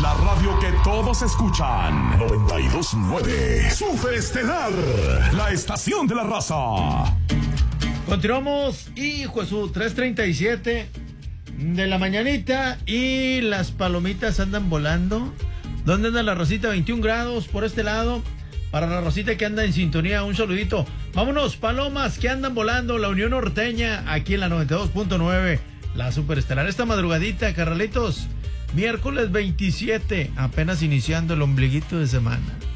La radio que todos escuchan. 92.9. Super Estelar. La estación de la raza. Continuamos, hijo de su 3:37 de la mañanita y las palomitas andan volando. ¿Dónde anda la Rosita? 21 grados por este lado. Para la Rosita que anda en sintonía, un saludito. Vámonos, palomas que andan volando. La Unión Norteña, aquí en la 92.9, la Superestelar. Esta madrugadita, carnalitos, miércoles 27, apenas iniciando el ombliguito de semana.